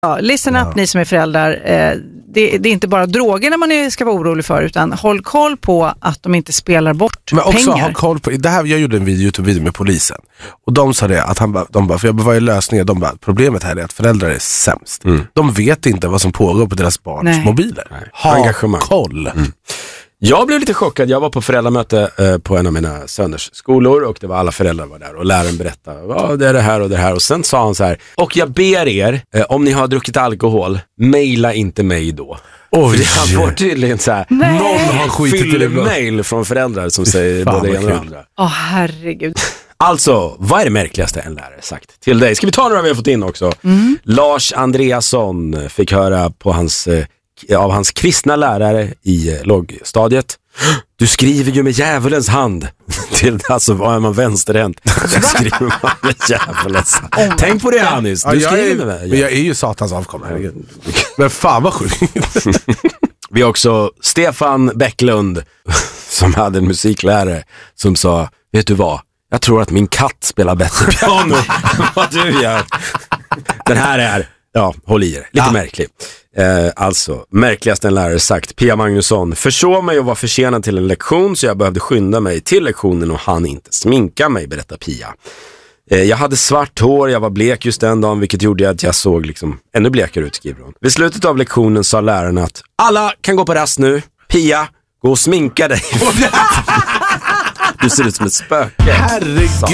Ja, listen up ni som är föräldrar. Det är inte bara drogerna man ska vara orolig för, utan håll koll på att de inte spelar bort men också pengar. ha koll på, det här, jag gjorde en YouTube-video med polisen och de sa det att de bara, för jag bara, vad är lösningen? De bara, problemet här är att föräldrar är sämst. De vet inte vad som pågår på deras barns mobiler. Ha engagemang. Koll. Jag blev lite chockad. Jag var på föräldramöte på en av mina söners skolor och det var alla föräldrar var där och läraren berättade det är det här och det här och sen sa han så här: och jag ber er, om ni har druckit alkohol, mejla inte mig då. För han får tydligen så här, någon har skitit i mail från föräldrar som säger både det ena och det andra. Herregud. Alltså, vad är det märkligaste en lärare sagt till dig? Ska vi ta några vi har fått in också? Lars Andreasson fick höra på av hans kristna lärare i lågstadiet: du skriver ju med djävulens hand. Alltså vad är man vänsterhänt så skriver man med djävulens hand. Tänk på det, Anis. Du skriver med. Men jag är ju satans avkomma. Men fan vad sjukt. Vi har också Stefan Bäcklund som hade en musiklärare som sa: vet du vad? Jag tror att min katt spelar bättre piano än vad du gör. Den här är, håll i er. Lite märklig. Alltså, märkligast en lärare sagt. Pia Magnusson: försåg mig och var försenad till en lektion så jag behövde skynda mig till lektionen och han inte sminka mig, berättar Pia. Jag hade svart hår, jag var blek just den dagen, vilket gjorde att jag såg liksom ännu blekare ut, skriver hon. Vid slutet av lektionen sa läraren att alla kan gå på rast nu. Pia, gå och sminka dig. Du ser ut som ett spöke. Herregud.